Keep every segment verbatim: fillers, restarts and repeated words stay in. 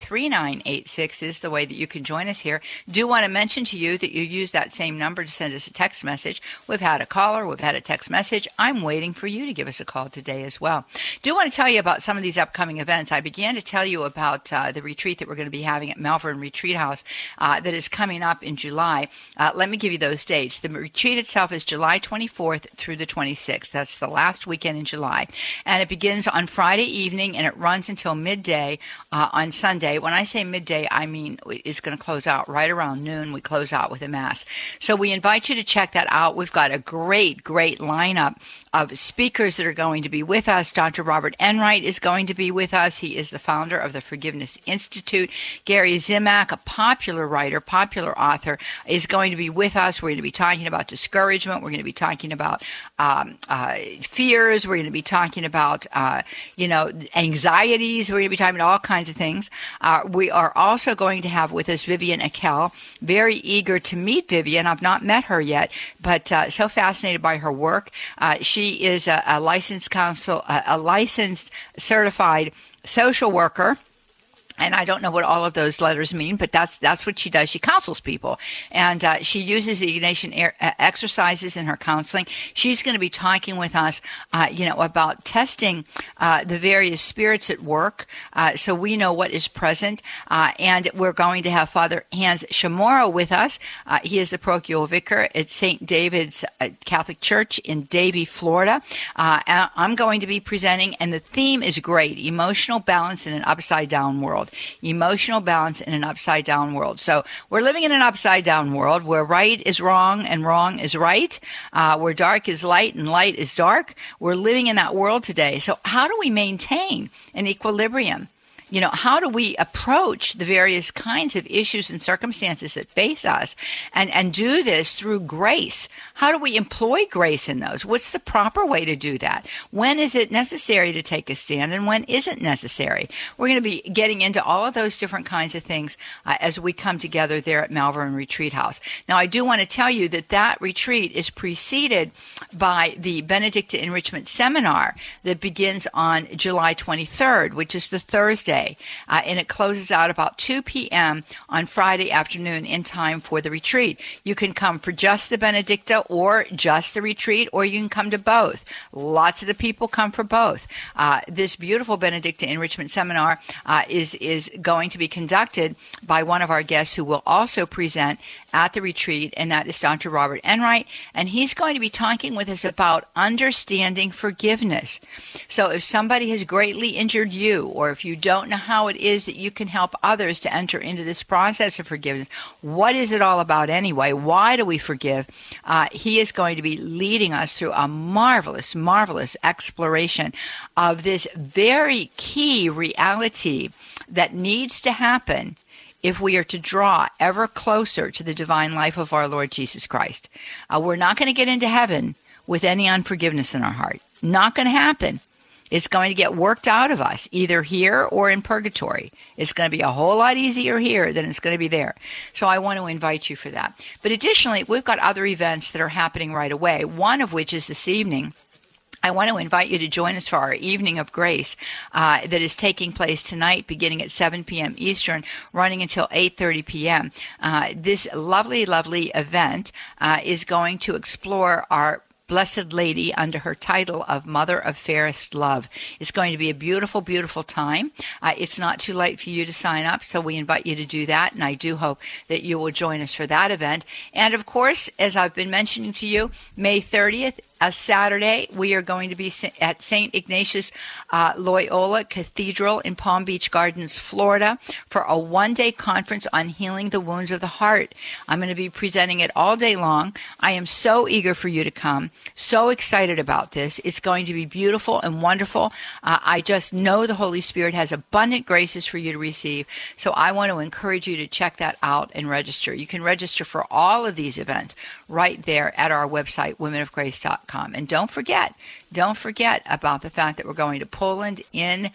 three nine eight six is the way that you can join us here. Do want to mention to you that you use that same number to send us a text message. We've had a caller, we've had a text message. I'm waiting for you to give us a call today as well. Do want to tell you about some of these upcoming events. I began to tell you about uh, the retreat that we're going to be having at Malvern Retreat House uh, that is coming up in July. Uh, let me give you those dates. The retreat itself is July twenty-fourth through the twenty-sixth. That's the last weekend in July. And it begins on Friday evening and it runs until midday uh, on Sunday. When I say midday, I mean it's going to close out right around noon. We close out with a mass. So we invite you to check that out. We've got a great, great lineup of speakers that are going to be with us. Doctor Robert Enright is going to be with us. He is the founder of the Forgiveness Institute. Gary Zimak, a popular writer, popular author, is going to be with us. We're going to be talking about discouragement. We're going to be talking about um, uh, fears. We're going to be talking about, uh, you know, anxieties. We're going to be talking about all kinds of things. Uh, we are also going to have with us Vivian Akel. Very eager to meet Vivian. I've not met her yet, but uh, so fascinated by her work. Uh, she is a, a licensed counsel, a, a licensed certified social worker. And I don't know what all of those letters mean, but that's that's what she does. She counsels people, and uh, she uses the Ignatian air, uh, exercises in her counseling. She's going to be talking with us, uh, you know, about testing uh, the various spirits at work, uh, so we know what is present. Uh, and we're going to have Father Hans Chamorro with us. Uh, he is the parochial vicar at Saint David's uh, Catholic Church in Davie, Florida. Uh, and I'm going to be presenting, and the theme is great: emotional balance in an upside-down world. Emotional balance in an upside down world. So we're living in an upside down world where right is wrong and wrong is right, uh, where dark is light and light is dark. We're living in that world today. So how do we maintain an equilibrium? You know, how do we approach the various kinds of issues and circumstances that face us and, and do this through grace? How do we employ grace in those? What's the proper way to do that? When is it necessary to take a stand and when isn't necessary? We're going to be getting into all of those different kinds of things uh, as we come together there at Malvern Retreat House. Now, I do want to tell you that that retreat is preceded by the Benedictine Enrichment Seminar that begins on July twenty-third, which is the Thursday. Uh, and it closes out about two p.m. on Friday afternoon in time for the retreat. You can come for just the Benedicta or just the retreat, or you can come to both. Lots of the people come for both. Uh, this beautiful Benedictine Enrichment Seminar uh, is, is going to be conducted by one of our guests who will also present at the retreat, and that is Doctor Robert Enright, and he's going to be talking with us about understanding forgiveness. So if somebody has greatly injured you, or if you don't know how it is that you can help others to enter into this process of forgiveness, what is it all about anyway? Why do we forgive? Uh, he is going to be leading us through a marvelous, marvelous exploration of this very key reality that needs to happen if we are to draw ever closer to the divine life of our Lord Jesus Christ. Uh, we're not going to get into heaven with any unforgiveness in our heart. Not going to happen. It's going to get worked out of us, either here or in purgatory. It's going to be a whole lot easier here than it's going to be there. So I want to invite you for that. But additionally, we've got other events that are happening right away, one of which is this evening. I want to invite you to join us for our Evening of Grace uh, that is taking place tonight beginning at seven p.m. Eastern, running until eight thirty p.m. Uh, this lovely, lovely event uh, is going to explore our Blessed Lady under her title of Mother of Fairest Love. It's going to be a beautiful, beautiful time. Uh, it's not too late for you to sign up, so we invite you to do that, and I do hope that you will join us for that event. And of course, as I've been mentioning to you, May thirtieth, a Saturday, we are going to be at Saint Ignatius uh, Loyola Cathedral in Palm Beach Gardens, Florida, for a one-day conference on healing the wounds of the heart. I'm going to be presenting it all day long. I am so eager for you to come, so excited about this. It's going to be beautiful and wonderful. Uh, I just know the Holy Spirit has abundant graces for you to receive, so I want to encourage you to check that out and register. You can register for all of these events right there at our website, women of grace dot com. And don't forget, don't forget about the fact that we're going to Poland in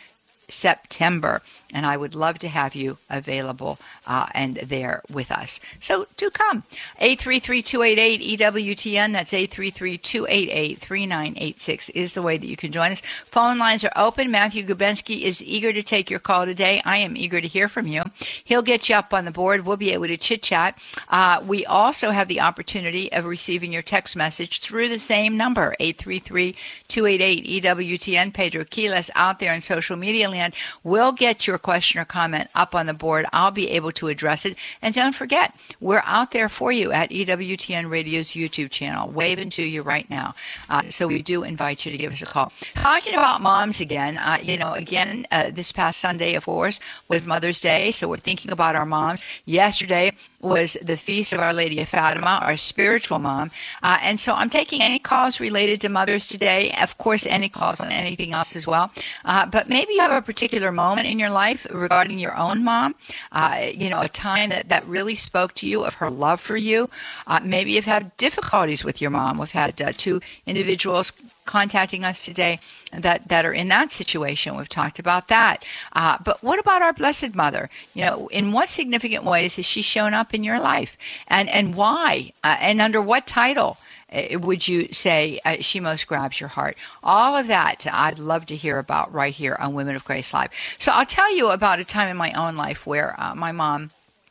September, and I would love to have you available uh, and there with us. So do come. eight three three, two eight eight, E W T N. That's eight three three, two eight eight, three nine eight six is the way that you can join us. Phone lines are open. Matthew Gubensky is eager to take your call today. I am eager to hear from you. He'll get you up on the board. We'll be able to chit-chat. Uh, we also have the opportunity of receiving your text message through the same number, eight three three, two eight eight, E W T N. Pedro Quiles out there in social media land will get your question or comment up on the board. I'll be able to address it. And don't forget, we're out there for you at E W T N Radio's YouTube channel, waving to you right now. Uh, so we do invite you to give us a call. Talking about moms again, uh, you know, again, uh, this past Sunday, of course, was Mother's Day. So we're thinking about our moms. Yesterday was the Feast of Our Lady of Fatima, our spiritual mom. Uh, and so I'm taking any calls related to mothers today. Of course, any calls on anything else as well. Uh, but maybe you have a particular moment in your life regarding your own mom, uh, you know, a time that, that really spoke to you of her love for you. Uh, maybe you've had difficulties with your mom. We've had uh, two individuals contacting us today that, that are in that situation. We've talked about that. Uh, but what about our Blessed Mother? You know, in what significant ways has she shown up in your life? And, and why? Uh, and under what title would you say uh, she most grabs your heart? All of that I'd love to hear about right here on Women of Grace Live. So I'll tell you about a time in my own life where uh, my mom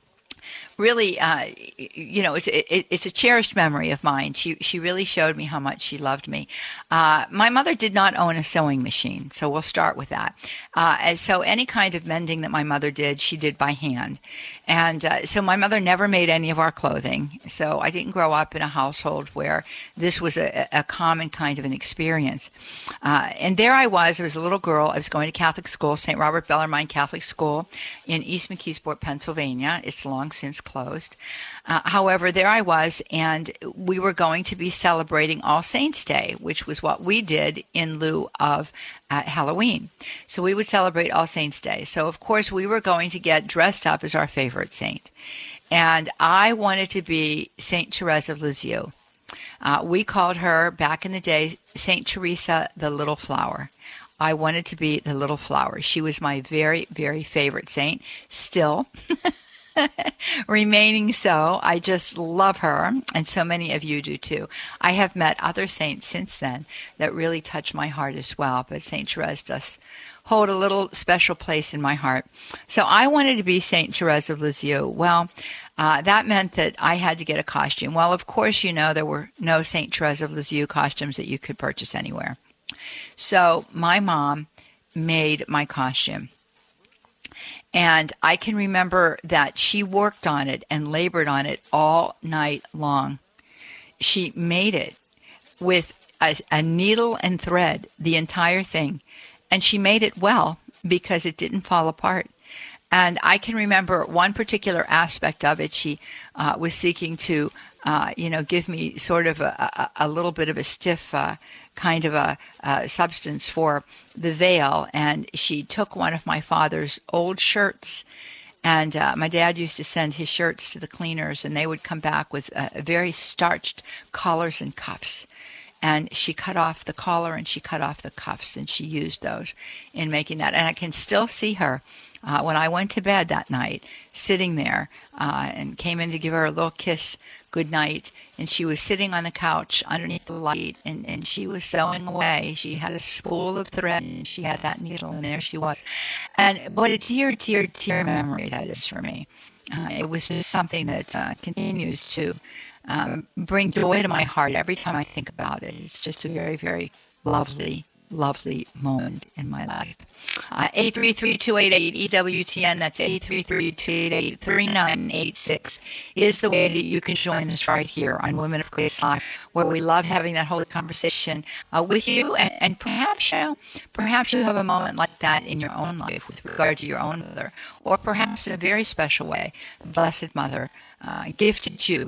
really, uh, you know, it's it, it's a cherished memory of mine. She she really showed me how much she loved me. Uh, my mother did not own a sewing machine, so we'll start with that. Uh, and so any kind of mending that my mother did, she did by hand. And uh, so my mother never made any of our clothing. So I didn't grow up in a household where this was a, a common kind of an experience. Uh, and there I was. I was a little girl. I was going to Catholic school, Saint Robert Bellarmine Catholic School in East McKeesport, Pennsylvania. It's long since closed. Uh, however, there I was, and we were going to be celebrating All Saints Day, which was what we did in lieu of uh, Halloween. So we would celebrate All Saints Day. So, of course, we were going to get dressed up as our favorite saint. And I wanted to be Saint Therese of Lisieux. Uh, we called her, back in the day, Saint Teresa the Little Flower. I wanted to be the Little Flower. She was my very, very favorite saint, still. Remaining so. I just love her, and so many of you do too. I have met other saints since then that really touch my heart as well, but Saint Therese does hold a little special place in my heart. So I wanted to be Saint Therese of Lisieux. Well, uh, that meant that I had to get a costume. Well, of course, you know, there were no Saint Therese of Lisieux costumes that you could purchase anywhere. So my mom made my costume. And I can remember that she worked on it and labored on it all night long. She made it with a, a needle and thread, the entire thing. And she made it well because it didn't fall apart. And I can remember one particular aspect of it. She uh, was seeking to, uh, you know, give me sort of a, a, a little bit of a stiff uh, kind of a, a substance for the veil. And she took one of my father's old shirts. And uh, my dad used to send his shirts to the cleaners, and they would come back with uh, very starched collars and cuffs. And she cut off the collar and she cut off the cuffs, and she used those in making that. And I can still see her uh, when I went to bed that night, sitting there uh, and came in to give her a little kiss good night. And she was sitting on the couch underneath the light, and, and she was sewing away. She had a spool of thread, and she had that needle, and there she was. And what a dear, dear, dear memory that is for me. Uh, it was just something that uh, continues to um, bring joy to my heart every time I think about it. It's just a very, very lovely, lovely moment in my life. Uh, eight three three, two eight eight, E W T N, that's eight three three, two eight eight, three nine eight six, is the way that you can join us right here on Women of Grace Live, where we love having that holy conversation uh, with you. And, and perhaps, you know, perhaps you have a moment like that in your own life with regard to your own mother, or perhaps in a very special way, the Blessed Mother uh, gifted you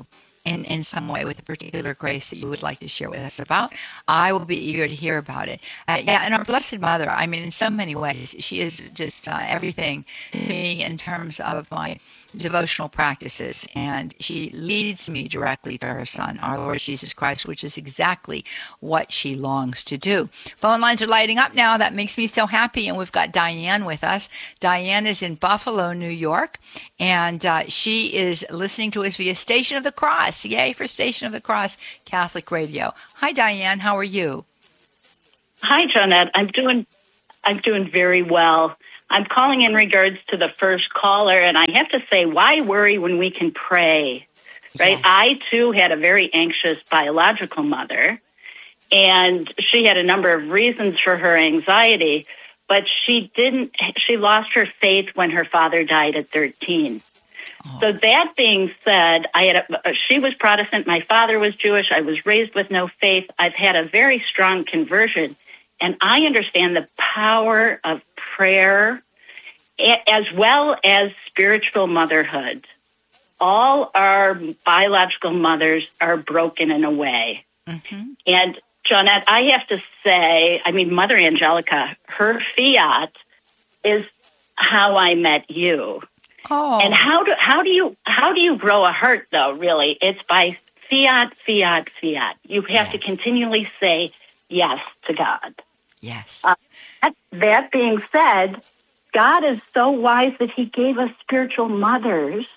in, in some way with a particular grace that you would like to share with us about, I will be eager to hear about it. Uh, yeah, and our Blessed Mother, I mean, in so many ways, she is just uh, everything to me in terms of my devotional practices, and she leads me directly to her Son, our Lord Jesus Christ, which is exactly what she longs to do. Phone lines are lighting up now. That makes me so happy, and we've got Diane with us. Diane is in Buffalo, New York, and uh, she is listening to us via Station of the Cross. Yay for Station of the Cross Catholic Radio. Hi, Diane. How are you? Hi, Jeanette. I'm doing, I'm doing very well. I'm calling in regards to the first caller, and I have to say, why worry when we can pray, right? Yes. I, too, had a very anxious biological mother, and she had a number of reasons for her anxiety, but she didn't, she lost her faith when her father died at thirteen. Oh. So that being said, I had a, she was Protestant, my father was Jewish, I was raised with no faith. I've had a very strong conversion, and I understand the power of prayer as well as spiritual motherhood. All our biological mothers are broken in a way. Mm-hmm. And Jeanette, I have to say, I mean, Mother Angelica, her fiat is how I met you. Oh. And how do how do you how do you grow a heart though? Really, it's by fiat, fiat, fiat. You have yes. to continually say yes to God. Yes. Uh, that, that being said, God is so wise that He gave us spiritual mothers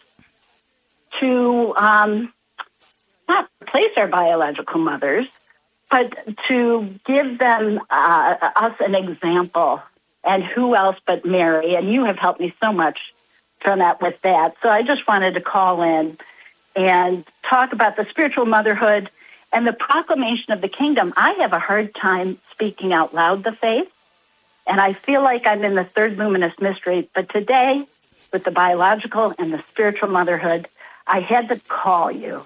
to um, not replace our biological mothers, but to give them uh, us an example. And who else but Mary? And you have helped me so much from that with that. So I just wanted to call in and talk about the spiritual motherhood and the proclamation of the kingdom. I have a hard time speaking out loud the faith, and I feel like I'm in the third luminous mystery. But today, with the biological and the spiritual motherhood, I had to call you.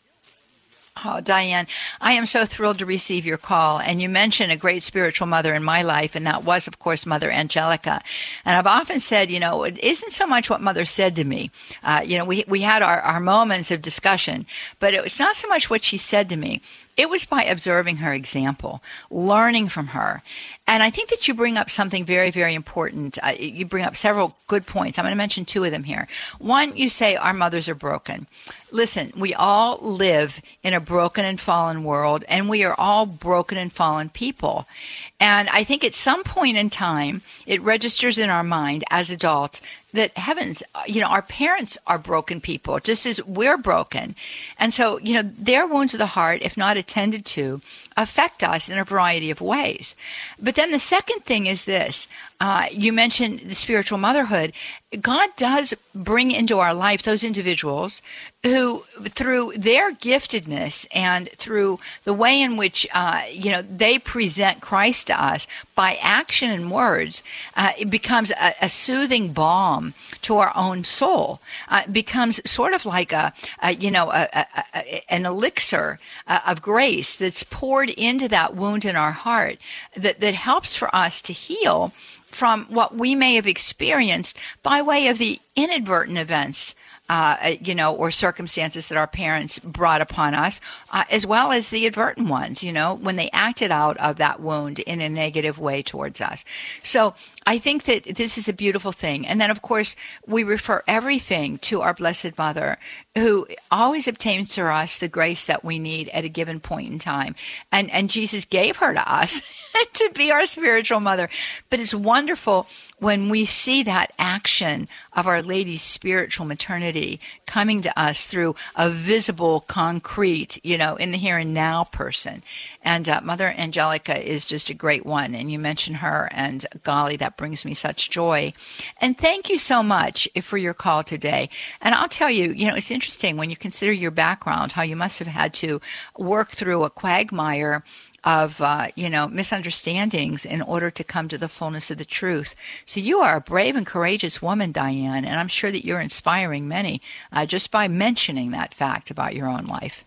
Oh, Diane, I am so thrilled to receive your call. And you mentioned a great spiritual mother in my life, and that was, of course, Mother Angelica. And I've often said, you know, it isn't so much what Mother said to me. Uh, you know, we we had our, our moments of discussion, but it was not so much what she said to me. It was by observing her example, learning from her. And I think that you bring up something very, very important. Uh, you bring up several good points. I'm going to mention two of them here. One, you say our mothers are broken. Listen, we all live in a broken and fallen world, and we are all broken and fallen people. And I think at some point in time, it registers in our mind as adults that, heavens, you know, our parents are broken people, just as we're broken. And so, you know, their wounds of the heart, if not attended to, affect us in a variety of ways. But then the second thing is this. Uh, you mentioned the spiritual motherhood. God does bring into our life those individuals who, through their giftedness and through the way in which, uh, you know, they present Christ to us by action and words, uh, it becomes a, a soothing balm to our own soul. Uh, it becomes sort of like a, a you know, a, a, a, an elixir uh, of grace that's poured into that wound in our heart that, that helps for us to heal from what we may have experienced by way of the inadvertent events, uh, you know, or circumstances that our parents brought upon us, uh, as well as the advertent ones, you know, when they acted out of that wound in a negative way towards us. So I think that this is a beautiful thing. And then, of course, we refer everything to our Blessed Mother, who always obtains for us the grace that we need at a given point in time. And, and Jesus gave her to us to be our spiritual mother. But it's wonderful when we see that action of Our Lady's spiritual maternity coming to us through a visible, concrete, you know, in the here and now person. And uh, Mother Angelica is just a great one. And you mention her, and golly, that brings me such joy. And thank you so much for your call today. And I'll tell you, you know, it's interesting when you consider your background, how you must have had to work through a quagmire of, uh, you know, misunderstandings in order to come to the fullness of the truth. So you are a brave and courageous woman, Diane, and I'm sure that you're inspiring many uh, just by mentioning that fact about your own life.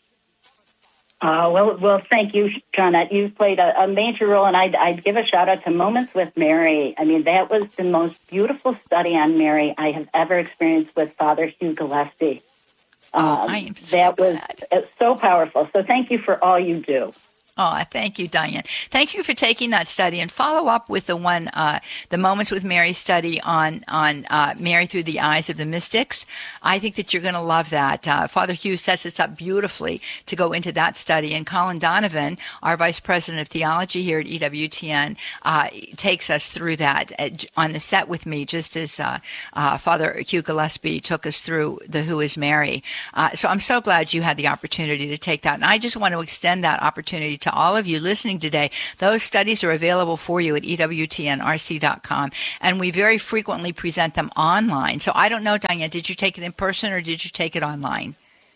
Uh, well, well, thank you, Jeanette. You've played a, a major role, and I'd, I'd give a shout-out to Moments with Mary. I mean, that was the most beautiful study on Mary I have ever experienced with Father Hugh Gillespie. Um, oh, I am so that was glad. uh, so powerful. So thank you for all you do. Oh, thank you, Diane. Thank you for taking that study, and follow up with the one, uh, the Moments with Mary study on on uh, Mary through the eyes of the mystics. I think that you're going to love that. Uh, Father Hugh sets us up beautifully to go into that study, and Colin Donovan, our Vice President of Theology here at E W T N, uh, takes us through that uh, on the set with me, just as uh, uh, Father Hugh Gillespie took us through the Who is Mary. Uh, so I'm so glad you had the opportunity to take that, and I just want to extend that opportunity to to all of you listening today. Those studies are available for you at E W T N R C dot com, and we very frequently present them online. So I don't know, Diane, did you take it in person or did you take it online?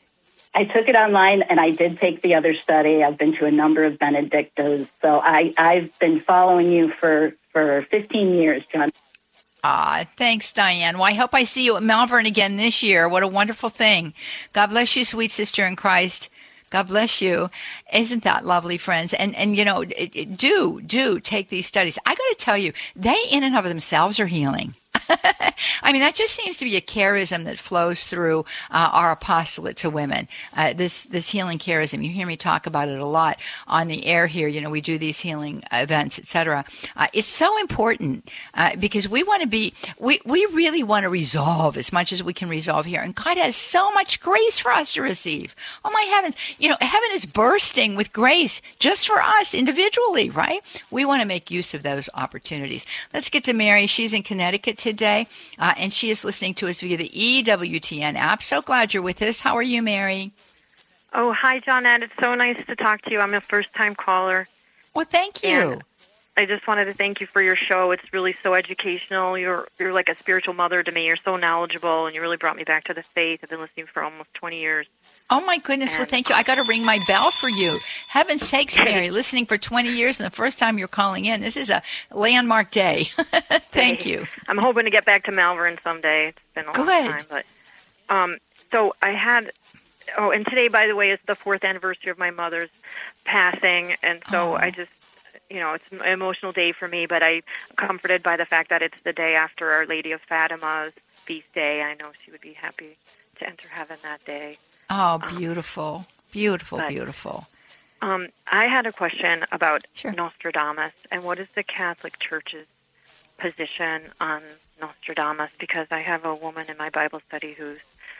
I took it online, and I did take the other study. I've been to a number of Benedictos, so I, I've been following you for, for fifteen years, John. Ah, thanks, Diane. Well, I hope I see you at Malvern again this year. What a wonderful thing. God bless you, sweet sister in Christ. God bless you. Isn't that lovely, friends? And, and you know, it, it, do, do take these studies. I got to tell you, they in and of themselves are healing. I mean, that just seems to be a charism that flows through uh, our apostolate to women, uh, this this healing charism. You hear me talk about it a lot on the air here. You know, we do these healing events, et cetera. Uh, it's so important uh, because we want to be, we, we really want to resolve as much as we can resolve here. And God has so much grace for us to receive. Oh, my heavens. You know, heaven is bursting with grace just for us individually, right? We want to make use of those opportunities. Let's get to Mary. She's in Connecticut today, uh, and she is listening to us via the E W T N app. So glad you're with us. How are you, Mary? Oh, hi, Johnette. It's so nice to talk to you. I'm a first-time caller. Well, thank you. And I just wanted to thank you for your show. It's really so educational. You're you're like a spiritual mother to me. You're so knowledgeable, and you really brought me back to the faith. I've been listening for almost twenty years. Oh, my goodness. Well, thank you. I got to ring my bell for you. Heaven's sakes, Mary, listening for twenty years, and the first time you're calling in. This is a landmark day. Thank you. I'm hoping to get back to Malvern someday. It's been a long Good. time. But, um, so I had, oh, and today, by the way, is the fourth anniversary of my mother's passing, and so Oh. I just, you know, it's an emotional day for me, but I'm comforted by the fact that it's the day after Our Lady of Fatima's feast day. I know she would be happy to enter heaven that day. Oh, beautiful. Beautiful, but, beautiful. Um, I had a question about Sure. Nostradamus, and what is the Catholic Church's position on Nostradamus? Because I have a woman in my Bible study who's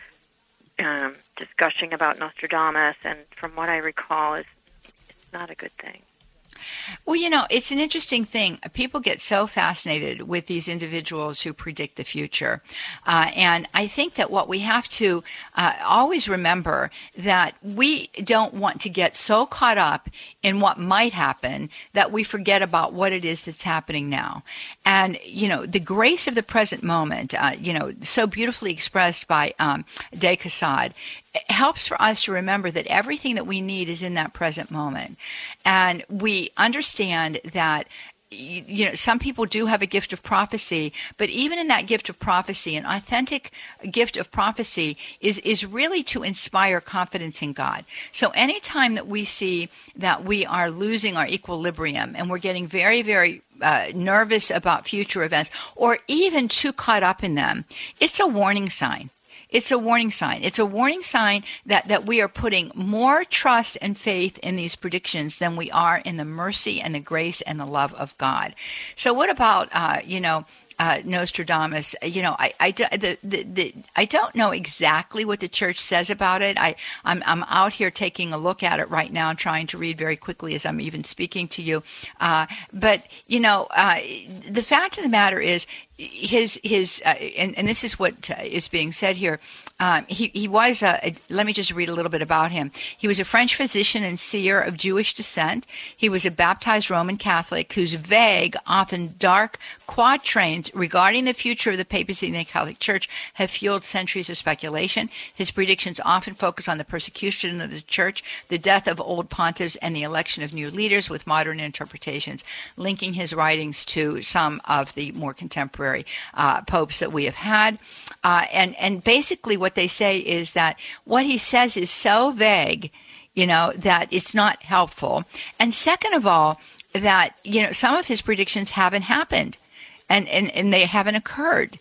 um, discussing about Nostradamus, and from what I recall, is it's not a good thing. Well, you know, it's an interesting thing. People get so fascinated with these individuals who predict the future. Uh, and I think that what we have to uh, always remember that we don't want to get so caught up in what might happen that we forget about what it is that's happening now. And, you know, the grace of the present moment, uh, you know, so beautifully expressed by um, De Caussade, it helps for us to remember that everything that we need is in that present moment. And we understand that, you know, some people do have a gift of prophecy, but even in that gift of prophecy, an authentic gift of prophecy is, is really to inspire confidence in God. So anytime that we see that we are losing our equilibrium and we're getting very, very uh, nervous about future events, or even too caught up in them, it's a warning sign. It's a warning sign. It's a warning sign that, that we are putting more trust and faith in these predictions than we are in the mercy and the grace and the love of God. So what about, uh, you know, Uh, Nostradamus? You know, I I, do, the, the, the, I don't know exactly what the church says about it. I, I'm, I'm out here taking a look at it right now, trying to read very quickly as I'm even speaking to you. Uh, but, you know, uh, the fact of the matter is, his, his uh, and, and this is what uh, is being said here, um, he, he was, a, a, let me just read a little bit about him. He was a French physician and seer of Jewish descent. He was a baptized Roman Catholic whose vague, often dark quatrains regarding the future of the papacy and the Catholic Church have fueled centuries of speculation. His predictions often focus on the persecution of the Church, the death of old pontiffs, and the election of new leaders, with modern interpretations linking his writings to some of the more contemporary uh, popes that we have had. Uh, and, and basically what they say is that what he says is so vague, you know, that it's not helpful. And second of all, that, you know, some of his predictions haven't happened. And, and, and they haven't occurred.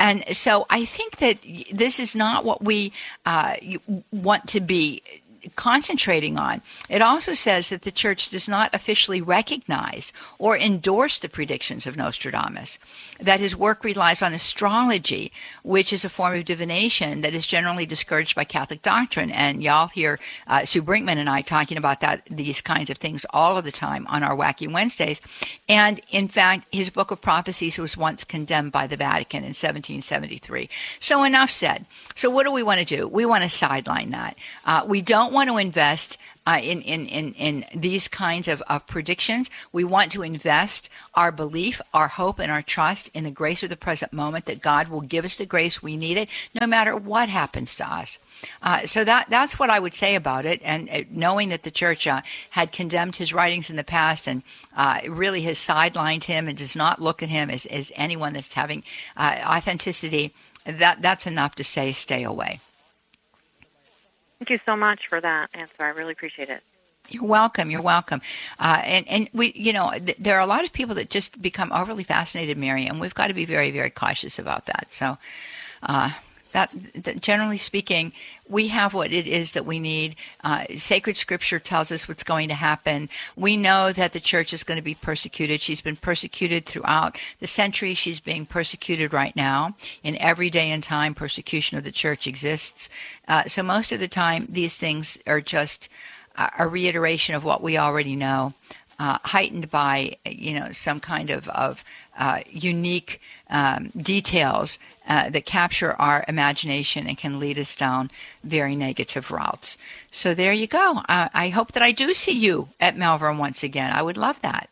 And so I think that this is not what we uh, want to be concentrating on. It also says that the church does not officially recognize or endorse the predictions of Nostradamus, that his work relies on astrology, which is a form of divination that is generally discouraged by Catholic doctrine. And y'all hear uh, Sue Brinkman and I talking about that, these kinds of things all of the time on our Wacky Wednesdays. And in fact, his Book of Prophecies was once condemned by the Vatican in seventeen seventy-three. So enough said. So what do we want to do? We want to sideline that. Uh, we don't want to invest uh, in, in, in, in these kinds of, of predictions. We want to invest our belief, our hope, and our trust in the grace of the present moment, that God will give us the grace we need it, no matter what happens to us. Uh, so that that's what I would say about it. And uh, knowing that the church uh, had condemned his writings in the past and uh, really has sidelined him and does not look at him as, as anyone that's having uh, authenticity, that that's enough to say stay away. Thank you so much for that answer. I really appreciate it. You're welcome. You're welcome. Uh, and, and we, you know, th- there are a lot of people that just become overly fascinated, Mary, and we've got to be very, very cautious about that. So uh, that, that generally speaking, we have what it is that we need. Uh, sacred scripture tells us what's going to happen. We know that the church is going to be persecuted. She's been persecuted throughout the century. She's being persecuted right now. In every day and time, persecution of the church exists. Uh, so most of the time, these things are just a reiteration of what we already know, uh, heightened by, you know, some kind of, of uh, unique um, details uh, that capture our imagination and can lead us down very negative routes. So there you go. Uh, I hope that I do see you at Malvern once again. I would love that.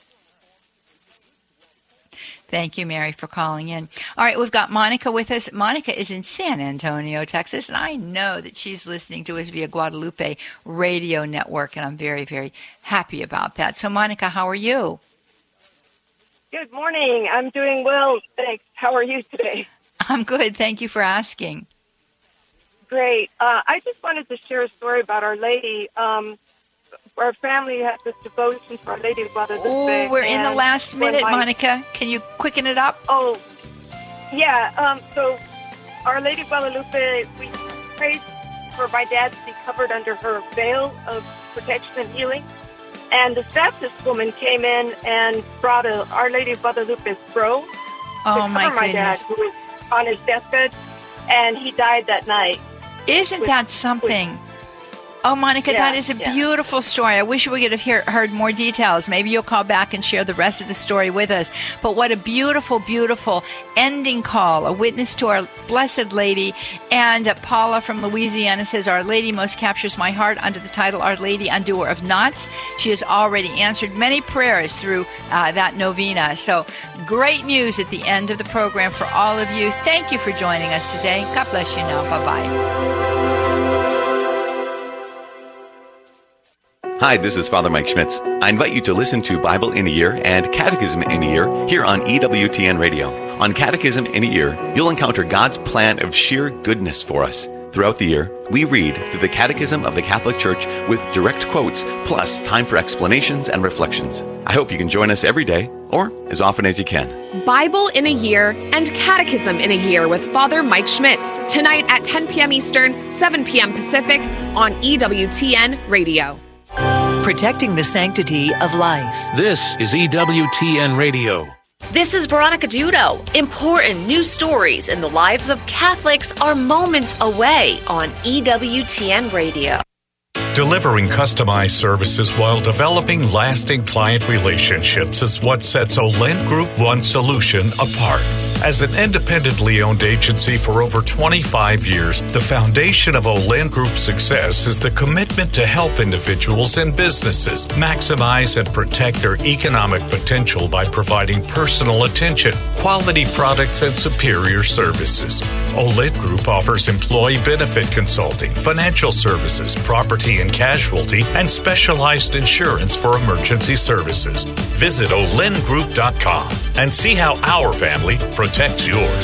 Thank you, Mary, for calling in. All right, we've got Monica with us. Monica is in San Antonio, Texas, and I know that she's listening to us via Guadalupe Radio Network, and I'm very, very happy about that. So, Monica, how are you? Good morning. I'm doing well, thanks. How are you today? I'm good. Thank you for asking. Great. Uh, I just wanted to share a story about Our Lady. Um, our family has this devotion for Our Lady of Guadalupe. Oh, we're in the last minute, my, Monica. Can you quicken it up? Oh, yeah. Um, so Our Lady of Guadalupe, we prayed for my dad to be covered under her veil of protection and healing. And the Baptist woman came in and brought a Our Lady of Guadalupe's robe oh, to my cover my goodness. dad, who was on his deathbed, and he died that night. Isn't with, that something? With, Oh, Monica, yeah, that is a yeah. beautiful story. I wish we could have hear, heard more details. Maybe you'll call back and share the rest of the story with us. But what a beautiful, beautiful ending call, a witness to our Blessed Lady. And uh, Paula from Louisiana says, Our Lady most captures my heart under the title Our Lady Undoer of Knots. She has already answered many prayers through uh, that novena. So great news at the end of the program for all of you. Thank you for joining us today. God bless you now. Bye-bye. Hi, this is Father Mike Schmitz. I invite you to listen to Bible in a Year and Catechism in a Year here on E W T N Radio. On Catechism in a Year, you'll encounter God's plan of sheer goodness for us. Throughout the year, we read through the Catechism of the Catholic Church with direct quotes, plus time for explanations and reflections. I hope you can join us every day, or as often as you can. Bible in a Year and Catechism in a Year with Father Mike Schmitz, tonight at ten p.m. Eastern, seven p.m. Pacific on E W T N Radio. Protecting the sanctity of life. This is E W T N Radio. This is Veronica Dudo. Important news stories in the lives of Catholics are moments away on E W T N Radio. Delivering customized services while developing lasting client relationships is what sets Olent Group One Solution apart. As an independently owned agency for over twenty-five years, the foundation of Olent Group's success is the commitment to help individuals and businesses maximize and protect their economic potential by providing personal attention, quality products, and superior services. Olent Group offers employee benefit consulting, financial services, property and casualty, and specialized insurance for emergency services. Visit olent group dot com and see how our family protects yours.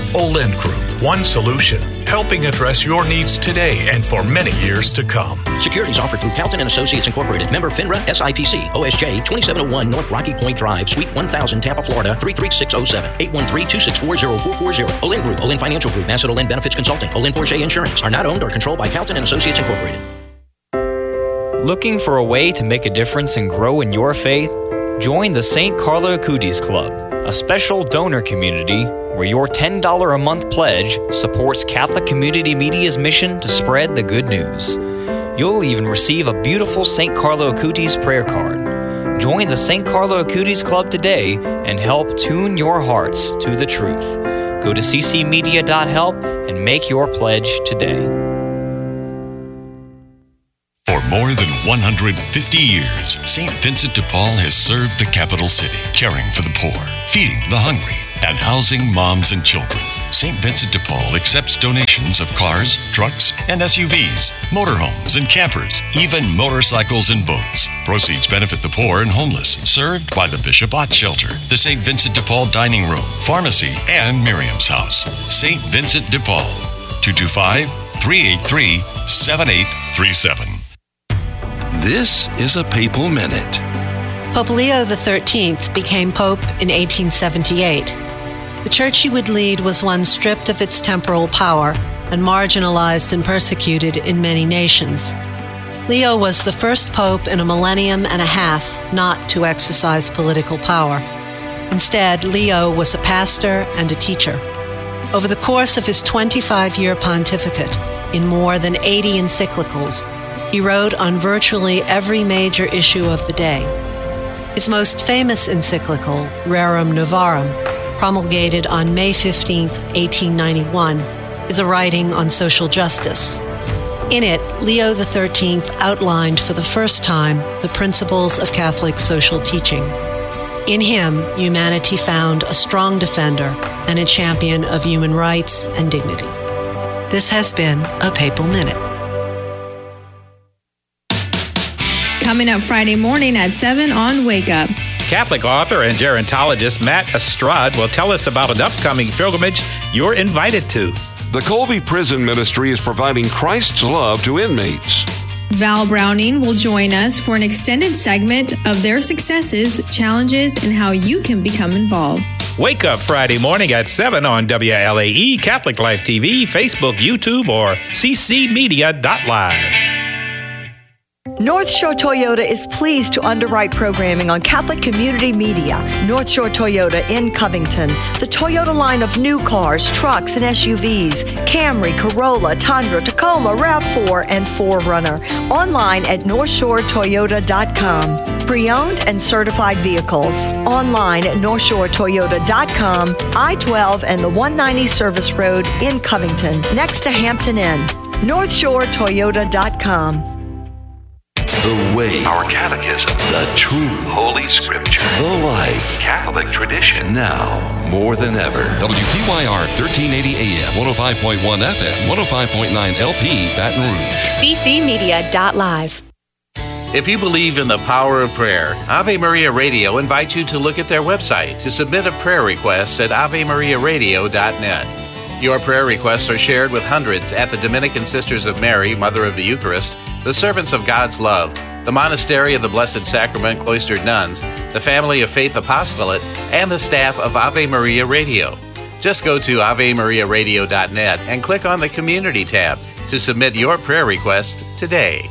Olin Group, one solution, helping address your needs today and for many years to come. Securities offered through Calton and Associates Incorporated. Member FINRA S I P C. O S J twenty-seven oh one North Rocky Point Drive, Suite one thousand, Tampa, Florida three three six oh seven. eight one three, two six four, oh four four oh. Olin Group, Olin Financial Group, Massett Olin Benefits Consulting, Olin Porsche Insurance are not owned or controlled by Calton and Associates Incorporated. Looking for a way to make a difference and grow in your faith? Join the Saint Carlo Acutis Club, a special donor community where your ten dollars a month pledge supports Catholic Community Media's mission to spread the good news. You'll even receive a beautiful Saint Carlo Acutis prayer card. Join the Saint Carlo Acutis Club today and help tune your hearts to the truth. Go to c c media dot help and make your pledge today. For more than one hundred fifty years, Saint Vincent de Paul has served the capital city, caring for the poor, feeding the hungry, and housing moms and children. Saint Vincent de Paul accepts donations of cars, trucks, and S U Vs, motorhomes and campers, even motorcycles and boats. Proceeds benefit the poor and homeless, served by the Bishop Ott Shelter, the Saint Vincent de Paul Dining Room, Pharmacy, and Miriam's House. Saint Vincent de Paul, two two five, three eight three, seven eight three seven. This is a Papal Minute. Pope Leo the thirteenth became Pope in eighteen seventy-eight. The church he would lead was one stripped of its temporal power and marginalized and persecuted in many nations. Leo was the first pope in a millennium and a half not to exercise political power. Instead, Leo was a pastor and a teacher. Over the course of his twenty-five-year pontificate, in more than eighty encyclicals, he wrote on virtually every major issue of the day. His most famous encyclical, Rerum Novarum, promulgated on May fifteenth, eighteen ninety-one, is a writing on social justice. In it, Leo the thirteenth outlined for the first time the principles of Catholic social teaching. In him, humanity found a strong defender and a champion of human rights and dignity. This has been a Papal Minute. Coming up Friday morning at seven on Wake Up. Catholic author and gerontologist Matt Estrad will tell us about an upcoming pilgrimage you're invited to. The Colby Prison Ministry is providing Christ's love to inmates. Val Browning will join us for an extended segment of their successes, challenges, and how you can become involved. Wake Up Friday morning at seven on W L A E, Catholic Life T V, Facebook, YouTube, or c c media dot live. North Shore Toyota is pleased to underwrite programming on Catholic Community Media. North Shore Toyota in Covington. The Toyota line of new cars, trucks, and S U Vs. Camry, Corolla, Tundra, Tacoma, RAV four, and four runner. Online at north shore toyota dot com. Pre-owned and certified vehicles. Online at north shore toyota dot com. I twelve and the one ninety Service Road in Covington, next to Hampton Inn. north shore toyota dot com. The way, our catechism, the truth, Holy Scripture, the life, Catholic tradition. Now, more than ever. W P Y R thirteen eighty A M, one oh five point one F M, one oh five point nine L P, Baton Rouge. c c media dot live. If you believe in the power of prayer, Ave Maria Radio invites you to look at their website to submit a prayer request at ave maria radio dot net. Your prayer requests are shared with hundreds at the Dominican Sisters of Mary, Mother of the Eucharist, the Servants of God's Love, the Monastery of the Blessed Sacrament Cloistered Nuns, the Family of Faith Apostolate, and the staff of Ave Maria Radio. Just go to ave maria radio dot net and click on the Community tab to submit your prayer request today.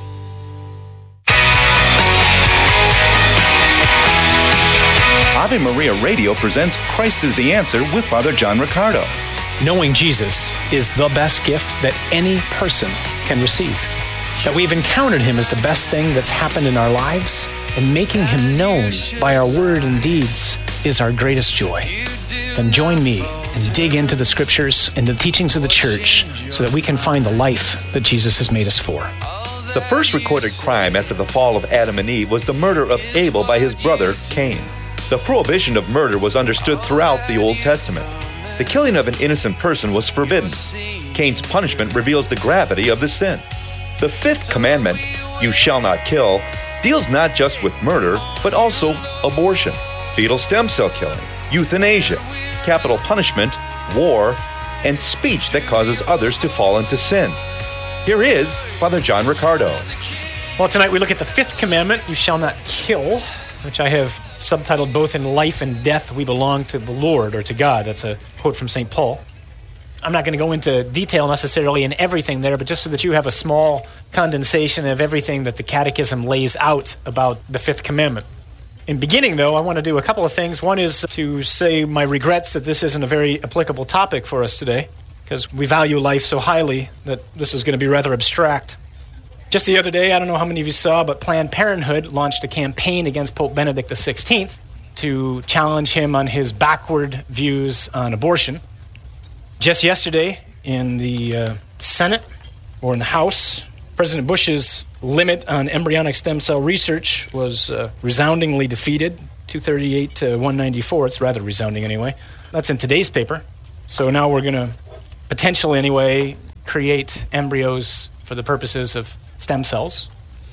Ave Maria Radio presents Christ is the Answer with Father John Riccardo. Knowing Jesus is the best gift that any person can receive. That we've encountered him is the best thing that's happened in our lives, and making him known by our word and deeds is our greatest joy. Then join me and dig into the scriptures and the teachings of the church so that we can find the life that Jesus has made us for. The first recorded crime after the fall of Adam and Eve was the murder of Abel by his brother Cain. The prohibition of murder was understood throughout the Old Testament. The killing of an innocent person was forbidden. Cain's punishment reveals the gravity of the sin. The fifth commandment, you shall not kill, deals not just with murder, but also abortion, fetal stem cell killing, euthanasia, capital punishment, war, and speech that causes others to fall into sin. Here is Father John Riccardo. Well, tonight we look at the fifth commandment, you shall not kill, which I have subtitled both in life and death we belong to the Lord or to God. That's a quote from Saint Paul. I'm not going to go into detail necessarily in everything there, but just so that you have a small condensation of everything that the Catechism lays out about the fifth commandment. In beginning, though, I want to do a couple of things. One is to say my regrets that this isn't a very applicable topic for us today, because we value life so highly that this is going to be rather abstract. Just the other day, I don't know how many of you saw, but Planned Parenthood launched a campaign against Pope Benedict the sixteenth to challenge him on his backward views on abortion. Just yesterday, in the uh, Senate, or in the House, President Bush's limit on embryonic stem cell research was uh, resoundingly defeated, two thirty-eight to one ninety-four. It's rather resounding anyway. That's in today's paper. So now we're going to potentially anyway create embryos for the purposes of stem cells.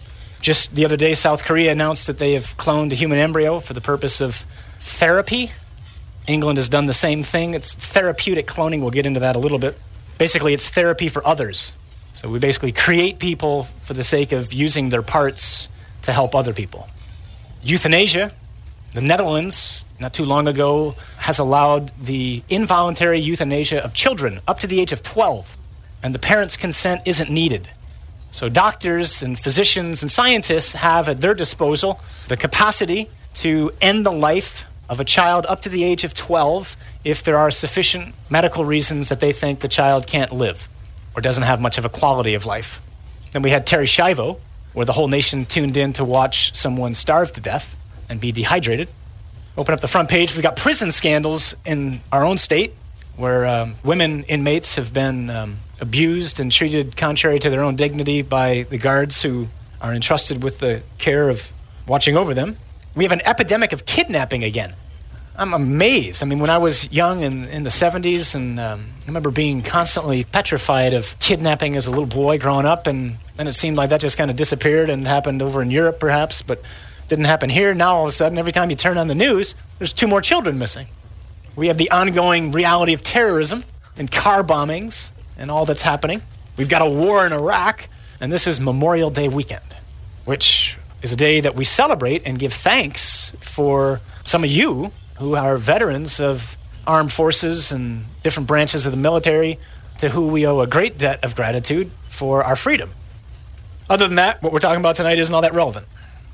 Just the other day, South Korea announced that they have cloned a human embryo for the purpose of therapy. England has done the same thing. It's therapeutic cloning. We'll get into that a little bit. Basically, it's therapy for others. So we basically create people for the sake of using their parts to help other people. Euthanasia, the Netherlands, not too long ago, has allowed the involuntary euthanasia of children up to the age of twelve, and the parents' consent isn't needed. So doctors and physicians and scientists have at their disposal the capacity to end the life of a child up to the age of twelve if there are sufficient medical reasons that they think the child can't live or doesn't have much of a quality of life. Then we had Terri Schiavo, where the whole nation tuned in to watch someone starve to death and be dehydrated. Open up the front page, we've got prison scandals in our own state where um, women inmates have been um, abused and treated contrary to their own dignity by the guards who are entrusted with the care of watching over them. We have an epidemic of kidnapping again. I'm amazed. I mean, when I was young in, in the seventies, and um, I remember being constantly petrified of kidnapping as a little boy growing up, and then it seemed like that just kind of disappeared and happened over in Europe, perhaps, but didn't happen here. Now, all of a sudden, every time you turn on the news, there's two more children missing. We have the ongoing reality of terrorism and car bombings and all that's happening. We've got a war in Iraq, and this is Memorial Day weekend, which is a day that we celebrate and give thanks for some of you who are veterans of armed forces and different branches of the military, to who we owe a great debt of gratitude for our freedom. Other than that, what we're talking about tonight isn't all that relevant.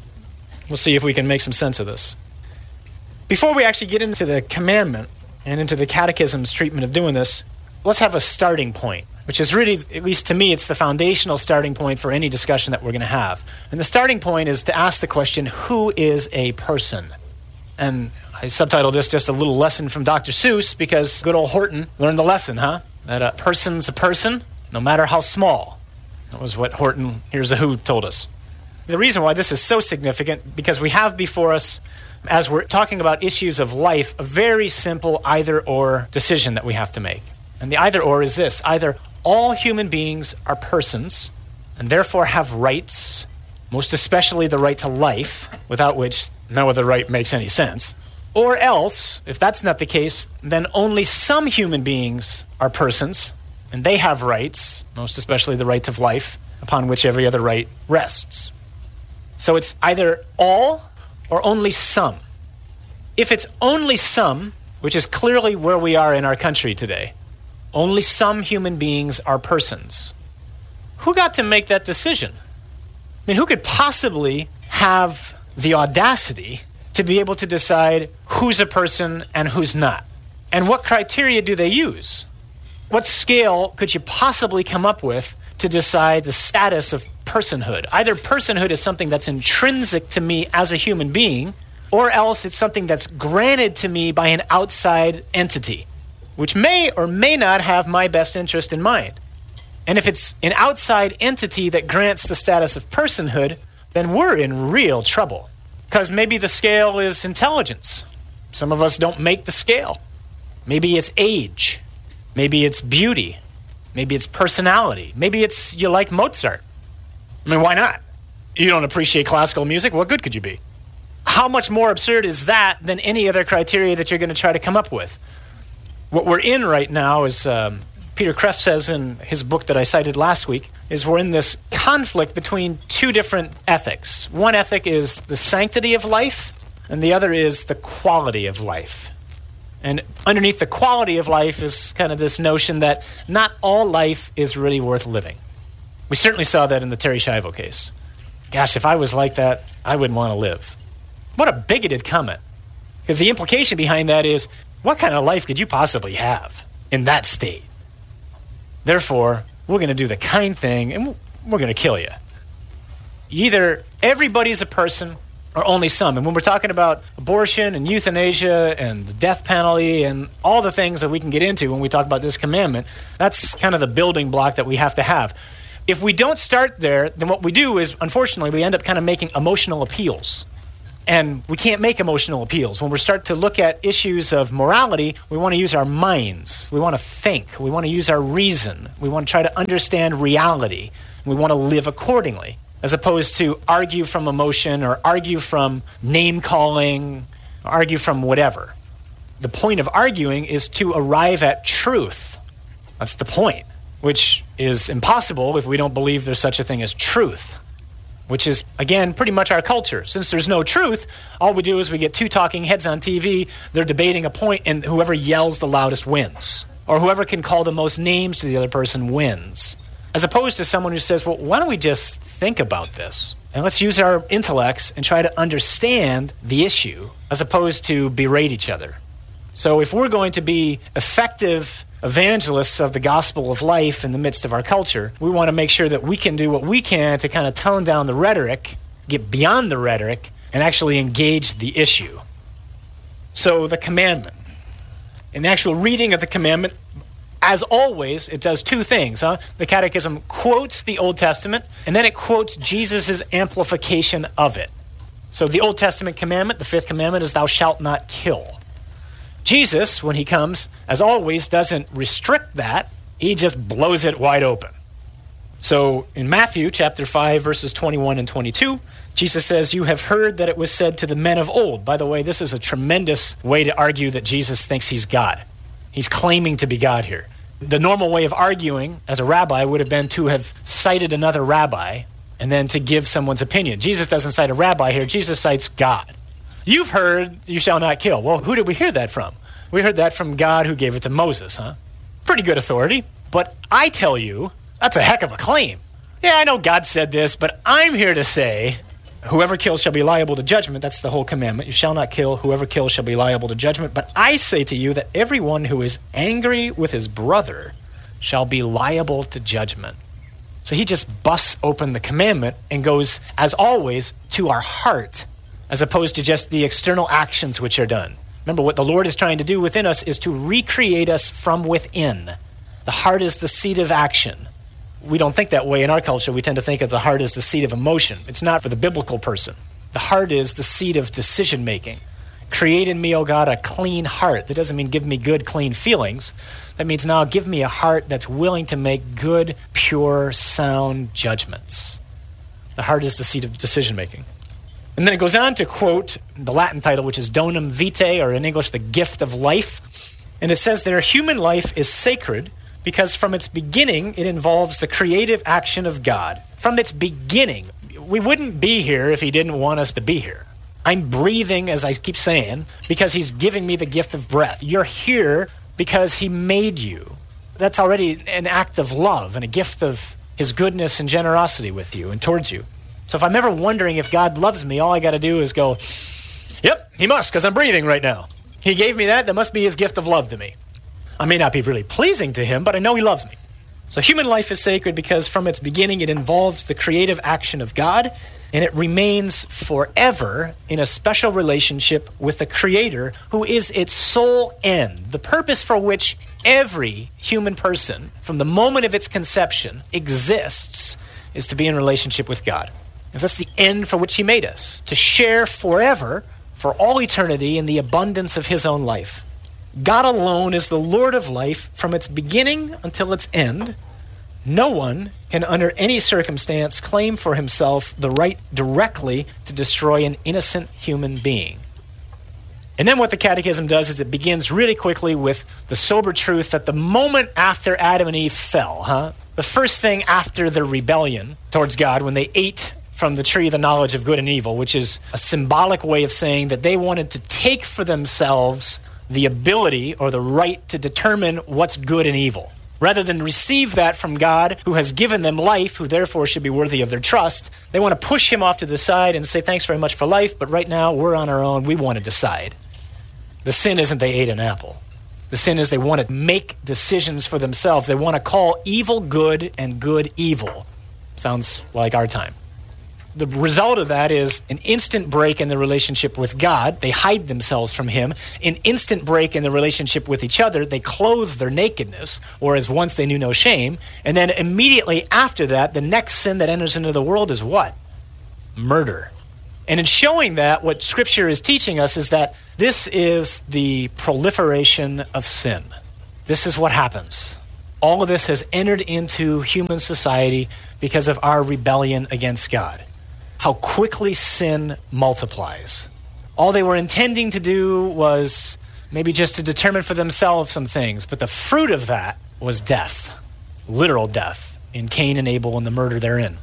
We'll see if we can make some sense of this. Before we actually get into the commandment and into the Catechism's treatment of doing this, let's have a starting point, which is really, at least to me, it's the foundational starting point for any discussion that we're going to have. And the starting point is to ask the question, who is a person? And I subtitled this just a little lesson from Doctor Seuss, because good old Horton learned the lesson, huh? That a person's a person, no matter how small. That was what Horton, Here's a Who, told us. The reason why this is so significant, because we have before us, as we're talking about issues of life, a very simple either-or decision that we have to make. And the either-or is this: either all human beings are persons, and therefore have rights, most especially the right to life, without which no other right makes any sense. Or else, if that's not the case, then only some human beings are persons, and they have rights, most especially the right of life, upon which every other right rests. So it's either all or only some. If it's only some, which is clearly where we are in our country today, only some human beings are persons, who got to make that decision? I mean, who could possibly have the audacity to be able to decide who's a person and who's not? And what criteria do they use? What scale could you possibly come up with to decide the status of personhood? Either personhood is something that's intrinsic to me as a human being, or else it's something that's granted to me by an outside entity, which may or may not have my best interest in mind. And if it's an outside entity that grants the status of personhood, then we're in real trouble. Because maybe the scale is intelligence. Some of us don't make the scale. Maybe it's age. Maybe it's beauty. Maybe it's personality. Maybe it's you like Mozart. I mean, why not? You don't appreciate classical music? What good could you be? How much more absurd is that than any other criteria that you're going to try to come up with? What we're in right now is, um, Peter Kreeft says in his book that I cited last week, is we're in this conflict between two different ethics. One ethic is the sanctity of life, and the other is the quality of life. And underneath the quality of life is kind of this notion that not all life is really worth living. We certainly saw that in the Terri Schiavo case. Gosh, if I was like that, I wouldn't want to live. What a bigoted comment. Because the implication behind that is, what kind of life could you possibly have in that state? Therefore, we're going to do the kind thing, and we're going to kill you. Either everybody's a person, or only some. And when we're talking about abortion and euthanasia and the death penalty and all the things that we can get into when we talk about this commandment, that's kind of the building block that we have to have. If we don't start there, then what we do is, unfortunately, we end up kind of making emotional appeals. And we can't make emotional appeals. When we start to look at issues of morality, we want to use our minds. We want to think. We want to use our reason. We want to try to understand reality. We want to live accordingly, as opposed to argue from emotion or argue from name-calling, argue from whatever. The point of arguing is to arrive at truth. That's the point, which is impossible if we don't believe there's such a thing as truth, which is, again, pretty much our culture. Since there's no truth, all we do is we get two talking heads on T V, they're debating a point, and whoever yells the loudest wins. Or whoever can call the most names to the other person wins. As opposed to someone who says, well, why don't we just think about this? And let's use our intellects and try to understand the issue, as opposed to berate each other. So if we're going to be effective evangelists of the gospel of life in the midst of our culture, we want to make sure that we can do what we can to kind of tone down the rhetoric, get beyond the rhetoric, and actually engage the issue. So the commandment. In the actual reading of the commandment, as always, it does two things. Huh? The Catechism quotes the Old Testament, and then it quotes Jesus' amplification of it. So the Old Testament commandment, the fifth commandment, is thou shalt not kill. Jesus, when he comes, as always, doesn't restrict that. He just blows it wide open. So in Matthew chapter five, verses twenty-one and twenty-two, Jesus says, you have heard that it was said to the men of old. By the way, this is a tremendous way to argue that Jesus thinks he's God. He's claiming to be God here. The normal way of arguing as a rabbi would have been to have cited another rabbi and then to give someone's opinion. Jesus doesn't cite a rabbi here. Jesus cites God. You've heard, you shall not kill. Well, who did we hear that from? We heard that from God who gave it to Moses, huh? Pretty good authority. But I tell you, that's a heck of a claim. Yeah, I know God said this, but I'm here to say, whoever kills shall be liable to judgment. That's the whole commandment. You shall not kill. Whoever kills shall be liable to judgment. But I say to you that everyone who is angry with his brother shall be liable to judgment. So he just busts open the commandment and goes, as always, to our heart, as opposed to just the external actions which are done. Remember, what the Lord is trying to do within us is to recreate us from within. The heart is the seat of action. We don't think that way in our culture. We tend to think of the heart as the seat of emotion. It's not for the biblical person. The heart is the seat of decision-making. Create in me, O God, a clean heart. That doesn't mean give me good, clean feelings. That means now give me a heart that's willing to make good, pure, sound judgments. The heart is the seat of decision-making. And then it goes on to quote the Latin title, which is Donum Vitae, or in English, the gift of life. And it says there, human life is sacred because from its beginning, it involves the creative action of God. From its beginning, we wouldn't be here if he didn't want us to be here. I'm breathing, as I keep saying, because he's giving me the gift of breath. You're here because he made you. That's already an act of love and a gift of his goodness and generosity with you and towards you. So if I'm ever wondering if God loves me, all I got to do is go, yep, he must, because I'm breathing right now. He gave me that. That must be his gift of love to me. I may not be really pleasing to him, but I know he loves me. So human life is sacred because from its beginning it involves the creative action of God, and it remains forever in a special relationship with the Creator, who is its sole end, the purpose for which every human person, from the moment of its conception, exists, is to be in relationship with God. Because that's the end for which he made us, to share forever, for all eternity, in the abundance of his own life. God alone is the Lord of life from its beginning until its end. No one can, under any circumstance, claim for himself the right directly to destroy an innocent human being. And then what the Catechism does is it begins really quickly with the sober truth that the moment after Adam and Eve fell, huh, the first thing after their rebellion towards God, when they ate from the tree of the knowledge of good and evil, which is a symbolic way of saying that they wanted to take for themselves the ability or the right to determine what's good and evil. Rather than receive that from God, who has given them life, who therefore should be worthy of their trust, they want to push him off to the side and say, thanks very much for life, but right now we're on our own, we want to decide. The sin isn't they ate an apple. The sin is they want to make decisions for themselves. They want to call evil good and good evil. Sounds like our time. The result of that is an instant break in the relationship with God. They hide themselves from him. An instant break in the relationship with each other. They clothe their nakedness, whereas once they knew no shame. And then immediately after that, the next sin that enters into the world is what? Murder. And in showing that, what Scripture is teaching us is that this is the proliferation of sin. This is what happens. All of this has entered into human society because of our rebellion against God. How quickly sin multiplies. All they were intending to do was maybe just to determine for themselves some things, but the fruit of that was death, literal death, in Cain and Abel and the murder therein.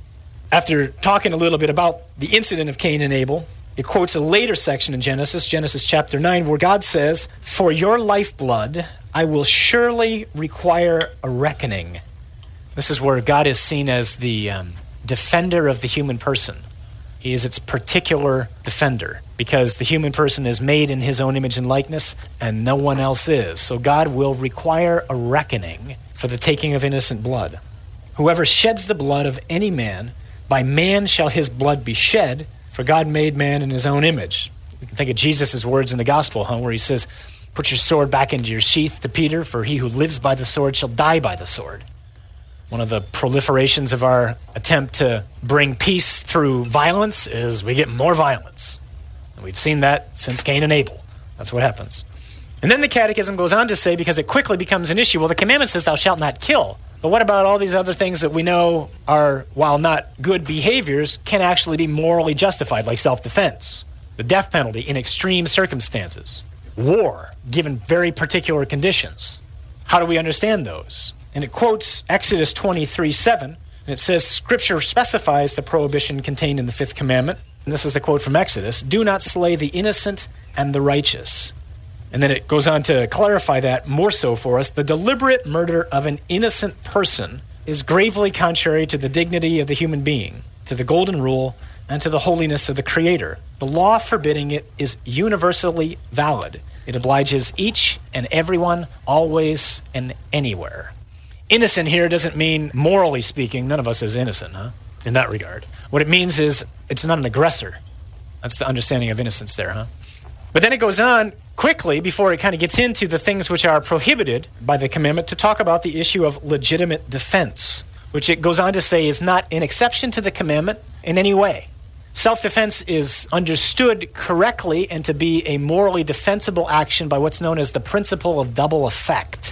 After talking a little bit about the incident of Cain and Abel, it quotes a later section in Genesis, Genesis chapter nine, where God says, "For your lifeblood I will surely require a reckoning." This is where God is seen as the um, defender of the human person. He is its particular defender because the human person is made in his own image and likeness and no one else is. So God will require a reckoning for the taking of innocent blood. "Whoever sheds the blood of any man, by man shall his blood be shed, for God made man in his own image." We can think of Jesus' words in the gospel, huh, where he says, "Put your sword back into your sheath," to Peter, "for he who lives by the sword shall die by the sword." One of the proliferations of our attempt to bring peace through violence is we get more violence. And we've seen that since Cain and Abel. That's what happens. And then the Catechism goes on to say, because it quickly becomes an issue, well, the commandment says thou shalt not kill. But what about all these other things that we know are, while not good behaviors, can actually be morally justified, like self-defense, the death penalty in extreme circumstances, war, given very particular conditions? How do we understand those? And it quotes Exodus twenty-three seven, and it says, Scripture specifies the prohibition contained in the fifth commandment. And this is the quote from Exodus: "Do not slay the innocent and the righteous." And then it goes on to clarify that more so for us. "The deliberate murder of an innocent person is gravely contrary to the dignity of the human being, to the golden rule, and to the holiness of the Creator. The law forbidding it is universally valid. It obliges each and everyone, always and anywhere." Innocent here doesn't mean, morally speaking, none of us is innocent, huh? In that regard. What it means is it's not an aggressor. That's the understanding of innocence there, huh? But then it goes on quickly, before it kind of gets into the things which are prohibited by the commandment, to talk about the issue of legitimate defense, which it goes on to say is not an exception to the commandment in any way. Self-defense is understood correctly and to be a morally defensible action by what's known as the principle of double effect.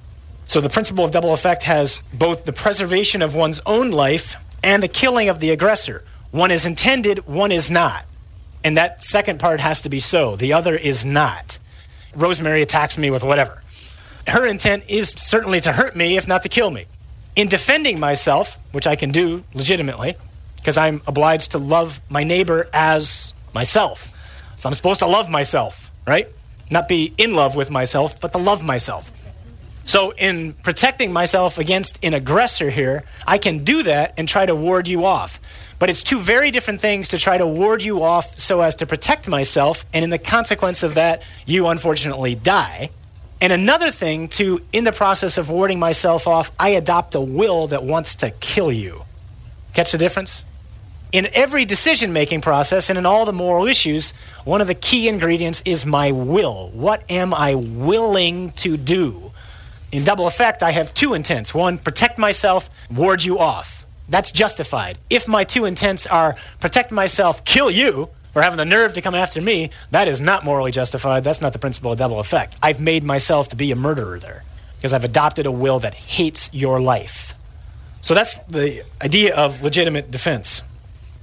So the principle of double effect has both the preservation of one's own life and the killing of the aggressor. One is intended, one is not. And that second part has to be so. The other is not. Rosemary attacks me with whatever. Her intent is certainly to hurt me, if not to kill me. In defending myself, which I can do legitimately, because I'm obliged to love my neighbor as myself. So I'm supposed to love myself, right? Not be in love with myself, but to love myself. So in protecting myself against an aggressor here, I can do that and try to ward you off. But it's two very different things to try to ward you off so as to protect myself, and in the consequence of that, you unfortunately die. And another thing to, in the process of warding myself off, I adopt a will that wants to kill you. Catch the difference? In every decision-making process and in all the moral issues, one of the key ingredients is my will. What am I willing to do? In double effect, I have two intents. One, protect myself, ward you off. That's justified. If my two intents are protect myself, kill you, or having the nerve to come after me, that is not morally justified. That's not the principle of double effect. I've made myself to be a murderer there because I've adopted a will that hates your life. So that's the idea of legitimate defense.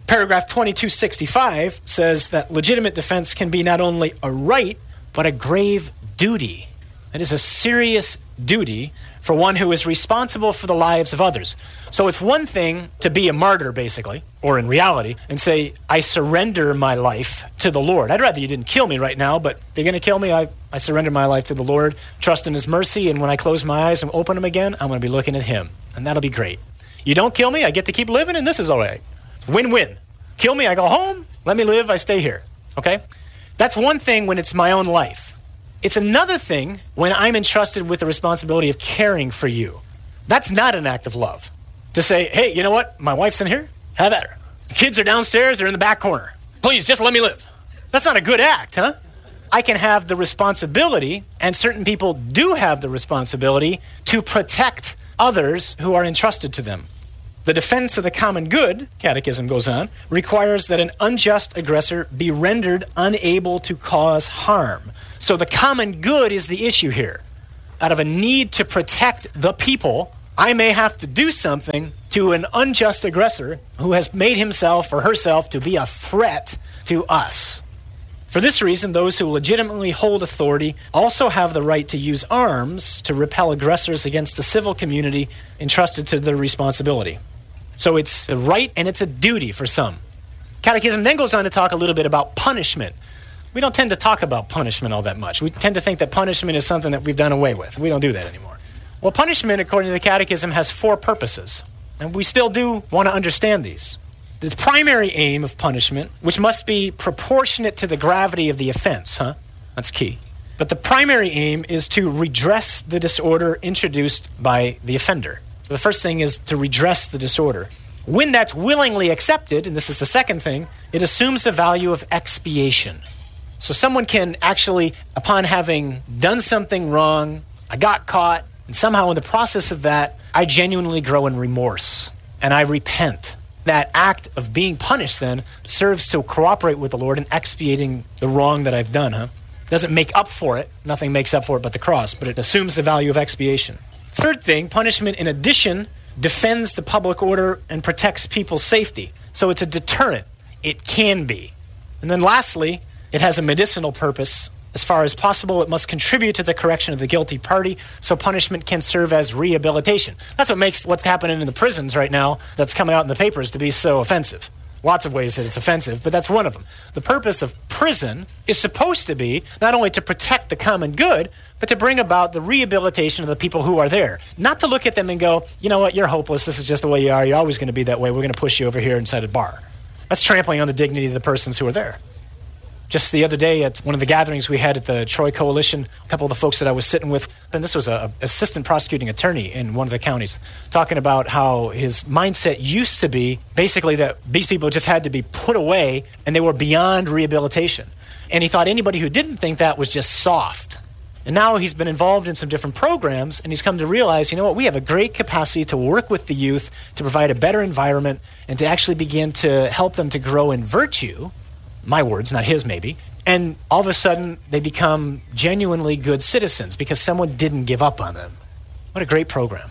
Paragraph twenty-two sixty-five says that legitimate defense can be not only a right, but a grave duty. It is a serious duty for one who is responsible for the lives of others. So it's one thing to be a martyr, basically, or in reality, and say, I surrender my life to the Lord. I'd rather you didn't kill me right now, but if you're going to kill me, I, I surrender my life to the Lord, trust in his mercy, and when I close my eyes and open them again, I'm going to be looking at him, and that'll be great. You don't kill me, I get to keep living, and this is all right. Win-win. Kill me, I go home. Let me live, I stay here. Okay? That's one thing when it's my own life. It's another thing when I'm entrusted with the responsibility of caring for you. That's not an act of love. To say, hey, you know what? My wife's in here. Have at her. The kids are downstairs. They're in the back corner. Please, just let me live. That's not a good act, huh? I can have the responsibility, and certain people do have the responsibility, to protect others who are entrusted to them. The defense of the common good, Catechism goes on, requires that an unjust aggressor be rendered unable to cause harm. So the common good is the issue here. Out of a need to protect the people, I may have to do something to an unjust aggressor who has made himself or herself to be a threat to us. For this reason, those who legitimately hold authority also have the right to use arms to repel aggressors against the civil community entrusted to their responsibility. So it's a right and it's a duty for some. Catechism then goes on to talk a little bit about punishment. We don't tend to talk about punishment all that much. We tend to think that punishment is something that we've done away with. We don't do that anymore. Well, punishment, according to the Catechism, has four purposes. And we still do want to understand these. The primary aim of punishment, which must be proportionate to the gravity of the offense, huh? That's key. But the primary aim is to redress the disorder introduced by the offender. So the first thing is to redress the disorder. When that's willingly accepted, and this is the second thing, it assumes the value of expiation. So someone can actually, upon having done something wrong, I got caught, and somehow in the process of that, I genuinely grow in remorse, and I repent. That act of being punished then serves to cooperate with the Lord in expiating the wrong that I've done, huh? Doesn't make up for it. Nothing makes up for it but the cross, but it assumes the value of expiation. Third thing, punishment in addition defends the public order and protects people's safety. So it's a deterrent. It can be. And then lastly, it has a medicinal purpose. As far as possible, it must contribute to the correction of the guilty party, so punishment can serve as rehabilitation. That's what makes what's happening in the prisons right now that's coming out in the papers to be so offensive. Lots of ways that it's offensive, but that's one of them. The purpose of prison is supposed to be not only to protect the common good, but to bring about the rehabilitation of the people who are there. Not to look at them and go, you know what, you're hopeless, this is just the way you are, you're always going to be that way, we're going to push you over here inside a bar. That's trampling on the dignity of the persons who are there. Just the other day at one of the gatherings we had at the Troy Coalition, a couple of the folks that I was sitting with, and this was an assistant prosecuting attorney in one of the counties, talking about how his mindset used to be basically that these people just had to be put away and they were beyond rehabilitation. And he thought anybody who didn't think that was just soft. And now he's been involved in some different programs, and he's come to realize, you know what, we have a great capacity to work with the youth, to provide a better environment, and to actually begin to help them to grow in virtue. My words, not his maybe, and all of a sudden they become genuinely good citizens because someone didn't give up on them. What a great program.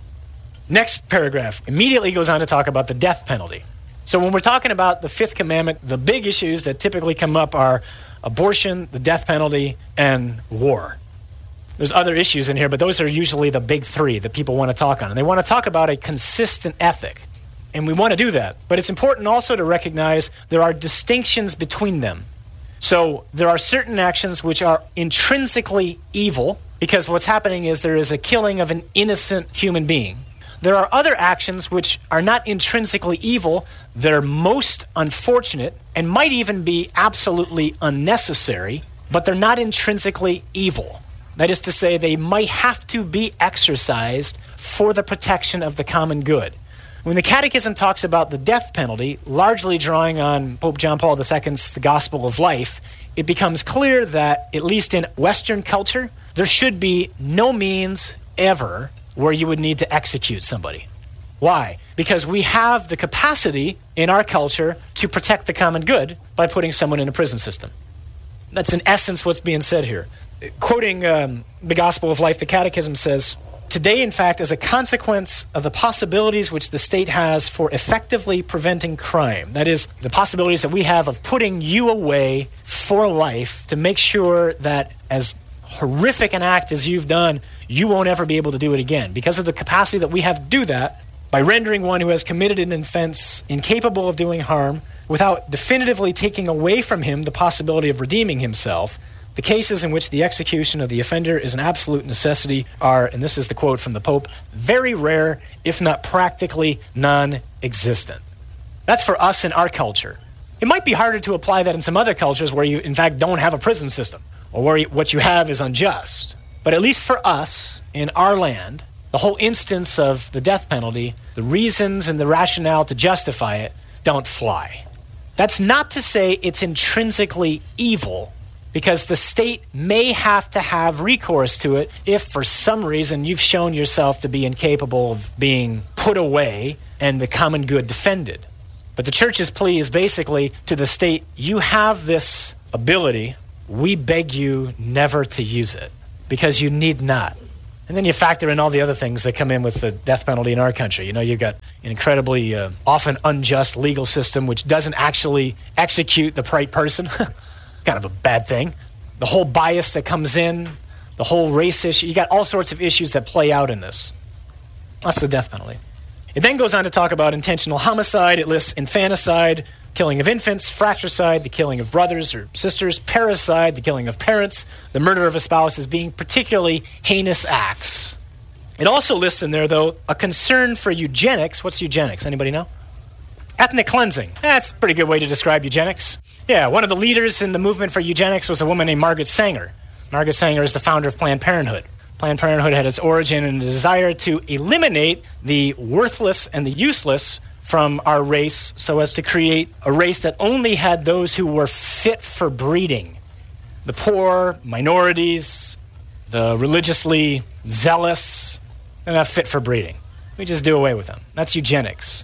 Next paragraph immediately goes on to talk about the death penalty. So when we're talking about the fifth commandment, the big issues that typically come up are abortion, the death penalty, and war. There's other issues in here, but those are usually the big three that people want to talk on. And they want to talk about a consistent ethic. And we want to do that. But it's important also to recognize there are distinctions between them. So there are certain actions which are intrinsically evil because what's happening is there is a killing of an innocent human being. There are other actions which are not intrinsically evil. They're most unfortunate and might even be absolutely unnecessary, but they're not intrinsically evil. That is to say, they might have to be exercised for the protection of the common good. When the Catechism talks about the death penalty, largely drawing on Pope John Paul the Second's The Gospel of Life, it becomes clear that, at least in Western culture, there should be no means ever where you would need to execute somebody. Why? Because we have the capacity in our culture to protect the common good by putting someone in a prison system. That's in essence what's being said here. Quoting um, The Gospel of Life, the Catechism says, Today, in fact, as a consequence of the possibilities which the state has for effectively preventing crime, that is, the possibilities that we have of putting you away for life to make sure that as horrific an act as you've done, you won't ever be able to do it again. Because of the capacity that we have to do that, by rendering one who has committed an offense incapable of doing harm without definitively taking away from him the possibility of redeeming himself, the cases in which the execution of the offender is an absolute necessity are, and this is the quote from the Pope, very rare, if not practically non-existent. That's for us in our culture. It might be harder to apply that in some other cultures where you, in fact, don't have a prison system, or where what you have is unjust. But at least for us, in our land, the whole instance of the death penalty, the reasons and the rationale to justify it don't fly. That's not to say it's intrinsically evil, because the state may have to have recourse to it if for some reason you've shown yourself to be incapable of being put away and the common good defended. But the church's plea is basically to the state, you have this ability, we beg you never to use it, because you need not. And then you factor in all the other things that come in with the death penalty in our country. You know, you've got an incredibly uh, often unjust legal system which doesn't actually execute the right person. Kind of a bad thing. The whole bias that comes in, the whole race issue, you got all sorts of issues that play out in this. That's the death penalty. It then goes on to talk about intentional homicide. It lists infanticide, killing of infants, fratricide, the killing of brothers or sisters, parricide, the killing of parents, the murder of a spouse as being particularly heinous acts. It also lists in there, though, a concern for eugenics. What's eugenics? Anybody know? Ethnic cleansing. That's a pretty good way to describe eugenics. Yeah, one of the leaders in the movement for eugenics was a woman named Margaret Sanger. Margaret Sanger is the founder of Planned Parenthood. Planned Parenthood had its origin in a desire to eliminate the worthless and the useless from our race so as to create a race that only had those who were fit for breeding. The poor, minorities, the religiously zealous, they're not fit for breeding. We just do away with them. That's eugenics.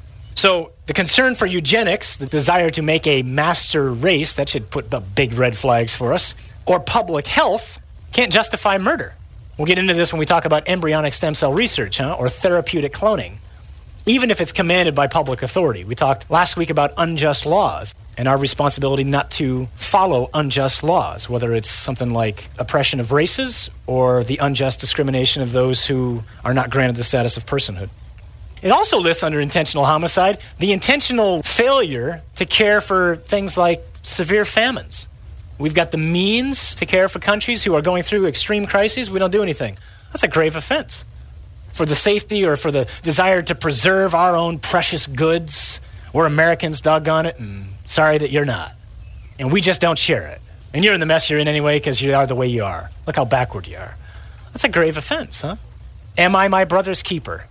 So the concern for eugenics, the desire to make a master race, that should put the big red flags for us, or public health, can't justify murder. We'll get into this when we talk about embryonic stem cell research, huh? Or therapeutic cloning, even if it's commanded by public authority. We talked last week about unjust laws and our responsibility not to follow unjust laws, whether it's something like oppression of races or the unjust discrimination of those who are not granted the status of personhood. It also lists under intentional homicide the intentional failure to care for things like severe famines. We've got the means to care for countries who are going through extreme crises. We don't do anything. That's a grave offense. For the safety or for the desire to preserve our own precious goods, we're Americans, doggone it, and sorry that you're not. And we just don't share it. And you're in the mess you're in anyway because you are the way you are. Look how backward you are. That's a grave offense, huh? Am I my brother's keeper?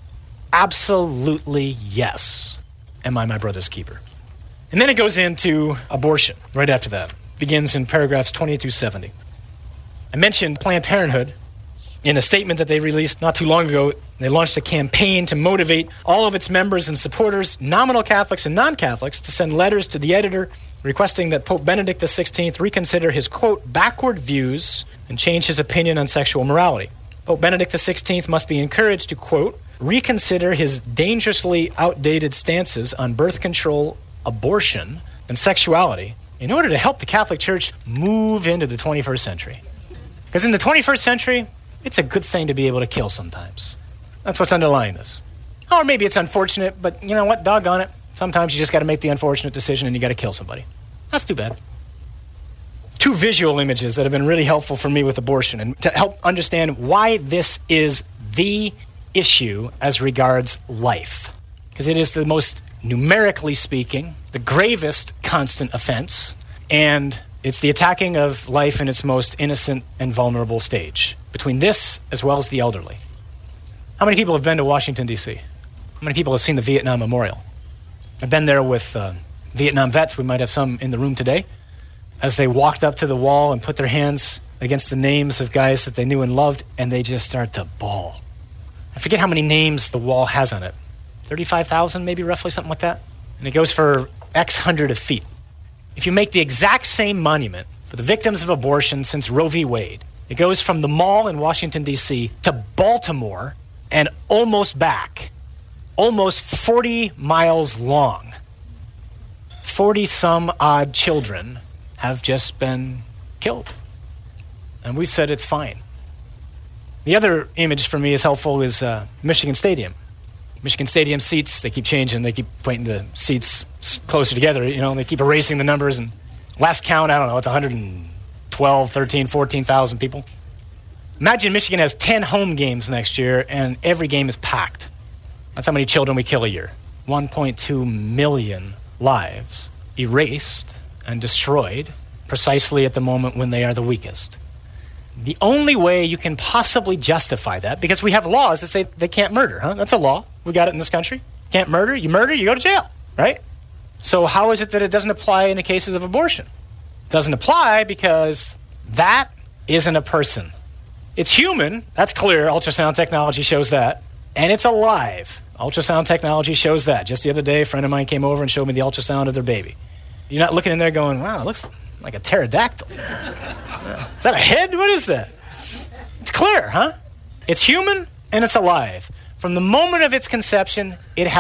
Absolutely yes. Am I my brother's keeper? And then it goes into abortion right after that. Begins in paragraphs twenty to seventy. I mentioned Planned Parenthood. In a statement that they released not too long ago, they launched a campaign to motivate all of its members and supporters, nominal Catholics and non-Catholics, to send letters to the editor requesting that Pope Benedict the sixteenth reconsider his, quote, backward views and change his opinion on sexual morality. Pope Benedict the sixteenth must be encouraged to, quote, reconsider his dangerously outdated stances on birth control, abortion, and sexuality in order to help the Catholic Church move into the twenty-first century. Because in the twenty-first century, it's a good thing to be able to kill sometimes. That's what's underlying this. Or maybe it's unfortunate, but you know what? Doggone it. Sometimes you just got to make the unfortunate decision and you got to kill somebody. That's too bad. Two visual images that have been really helpful for me with abortion and to help understand why this is the issue as regards life. Because it is the most, numerically speaking, the gravest constant offense, and it's the attacking of life in its most innocent and vulnerable stage. Between this as well as the elderly. How many people have been to Washington, D C? How many people have seen the Vietnam Memorial? I've been there with uh, Vietnam vets. We might have some in the room today. As they walked up to the wall and put their hands against the names of guys that they knew and loved, and they just start to bawl. I forget how many names the wall has on it. thirty-five thousand, maybe, roughly, something like that? And it goes for X hundred of feet. If you make the exact same monument for the victims of abortion since Roe v. Wade, It goes from the mall in Washington, D C to Baltimore and almost back. Almost forty miles long. forty some odd children have just been killed. And we said it's fine. The other image for me is helpful is uh, Michigan Stadium. Michigan Stadium seats, they keep changing. They keep putting the seats closer together. You know, they keep erasing the numbers. And last count, I don't know, it's one hundred twelve, thirteen, fourteen thousand people. Imagine Michigan has ten home games next year, and every game is packed. That's how many children we kill a year. one point two million lives erased and destroyed precisely at the moment when they are the weakest. The only way you can possibly justify that, because we have laws that say they can't murder, huh? That's a law. We got it in this country. Can't murder. You murder, you go to jail, right? So how is it that it doesn't apply in the cases of abortion? It doesn't apply because that isn't a person. It's human. That's clear. Ultrasound technology shows that. And it's alive. Ultrasound technology shows that. Just the other day, a friend of mine came over and showed me the ultrasound of their baby. You're not looking in there going, wow, it looks like a pterodactyl. Is that a head? What is that? It's clear, huh? It's human and it's alive. From the moment of its conception, it has